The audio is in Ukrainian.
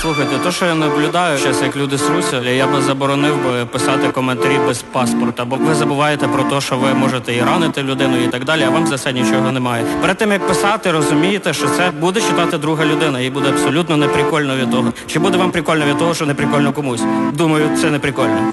Слухайте, то, що я наблюдаю зараз, як люди сруться, я би заборонив би писати коментарі без паспорта, бо ви забуваєте про те, що ви можете і ранити людину і так далі, а вам за це нічого немає. Перед тим, як писати, розумієте, що це буде читати друга людина, і буде абсолютно неприкольно від того. Чи буде вам прикольно від того, що неприкольно комусь? Думаю, це неприкольно.